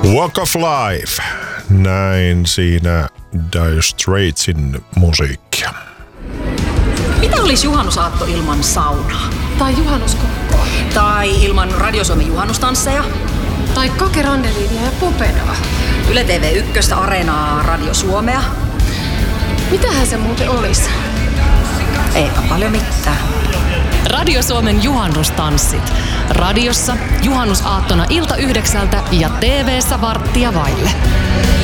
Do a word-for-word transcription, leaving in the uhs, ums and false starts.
Walk of Life. Näin siinä Dire Straitsin musiikkia. Mitä olisi juhannusaatto ilman saunaa? Tai juhannuskokkoa. Tai ilman Radio Suomen juhannustansseja? Tai Kake Randeliinia ja Popenaa. Yle T V yksi, Areenaa, Radio Suomea. Mitähän se muuten olisi? Eipä paljon mitään. Radio Suomen juhannustanssit. Radiossa juhannusaattona ilta yhdeksältä ja T V:ssä varttia vaille.